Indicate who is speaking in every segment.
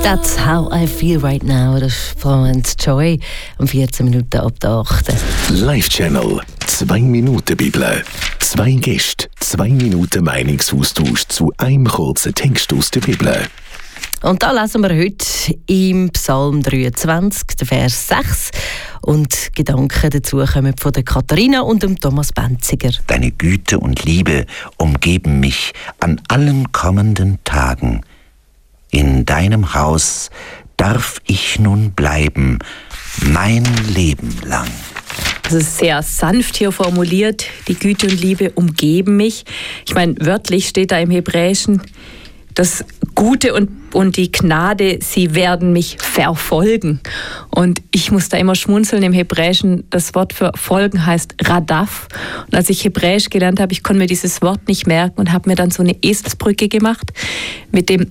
Speaker 1: That's how I feel right now. Das ist Florence Joy um 14 Minuten ab der 8.
Speaker 2: Live-Channel 2 Minuten Bibel. 2 Gäste, 2 Minuten Meinungsaustausch zu einem kurzen Text aus der Bibel.
Speaker 1: Und da lesen wir heute im Psalm 23, der Vers 6. Und Gedanken dazu kommen von der Katharina und dem Thomas Benziger.
Speaker 3: Deine Güte und Liebe umgeben mich an allen kommenden Tagen. In deinem Haus darf ich nun bleiben, mein Leben lang.
Speaker 4: Das ist sehr sanft hier formuliert. Die Güte und Liebe umgeben mich. Ich meine, wörtlich steht da im Hebräischen, das Gute und die Gnade, sie werden mich verfolgen. Und ich muss da immer schmunzeln. Im Hebräischen, das Wort für folgen heißt Radaf. Und als ich Hebräisch gelernt habe, ich konnte mir dieses Wort nicht merken und habe mir dann so eine Eselsbrücke gemacht mit dem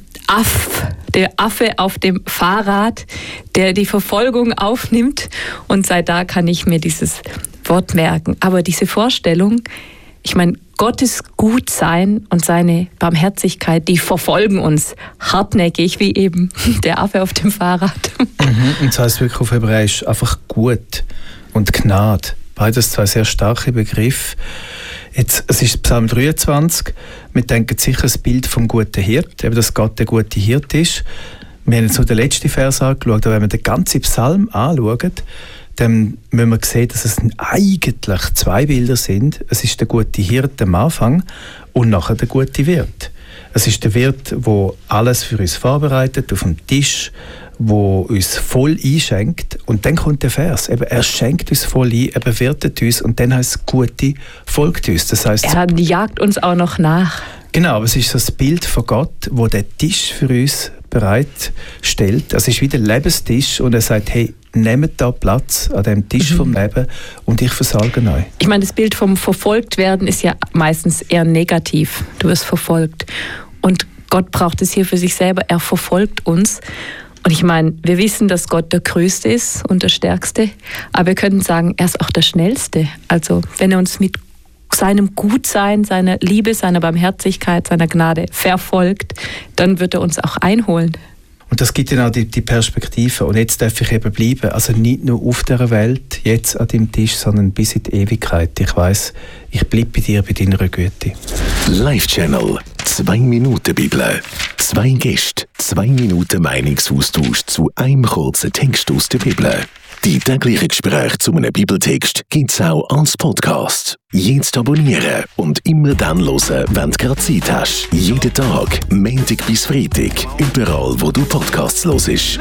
Speaker 4: der Affe auf dem Fahrrad, der die Verfolgung aufnimmt. Und seit da kann ich mir dieses Wort merken. Aber diese Vorstellung, ich meine, Gottes Gutsein und seine Barmherzigkeit, die verfolgen uns hartnäckig, wie eben der Affe auf dem Fahrrad.
Speaker 5: Und das heisst wirklich auf Hebräisch einfach gut und Gnade. Beides zwei sehr starke Begriffe. Jetzt, es ist Psalm 23. Wir denken sicher das Bild vom guten Hirt, eben dass Gott der gute Hirt ist. Wir haben jetzt nur den letzten Vers angeschaut, aber wenn wir den ganzen Psalm anschauen, dann müssen wir sehen, dass es eigentlich 2 Bilder sind. Es ist der gute Hirte am Anfang und nachher der gute Wirt. Es ist der Wirt, der alles für uns vorbereitet, auf dem Tisch, der uns voll einschenkt. Und dann kommt der Vers. Eben, er schenkt uns voll ein, er bewirtet uns und dann heisst es, Gute folgt uns. Das heisst,
Speaker 4: er jagt uns auch noch nach.
Speaker 5: Genau, aber es ist so das Bild von Gott, der den Tisch für uns bereitstellt. Es ist wie der Lebenstisch und er sagt, hey, nehmt da Platz an dem Tisch vom Leben und ich versorge euch.
Speaker 4: Ich meine, das Bild vom Verfolgtwerden ist ja meistens eher negativ. Du wirst verfolgt. Und Gott braucht es hier für sich selber. Er verfolgt uns. Und ich meine, wir wissen, dass Gott der Größte ist und der Stärkste. Aber wir können sagen, er ist auch der Schnellste. Also wenn er uns mit seinem Gutsein, seiner Liebe, seiner Barmherzigkeit, seiner Gnade verfolgt, dann wird er uns auch einholen.
Speaker 5: Und das gibt ja auch die Perspektive. Und jetzt darf ich eben bleiben. Also nicht nur auf dieser Welt, jetzt an deinem Tisch, sondern bis in die Ewigkeit. Ich weiss, ich bleibe bei dir, bei deiner Güte.
Speaker 2: Live-Channel 2 Minuten Bibel. 2 Gäste, 2 Minuten Meinungsaustausch zu einem kurzen Text aus der Bibel. Die täglichen Gespräche zu einem Bibeltext gibt's auch als Podcast. Jetzt abonnieren und immer dann hören, wenn du gerade Zeit hast. Jeden Tag, Montag bis Freitag, überall wo du Podcasts hörst.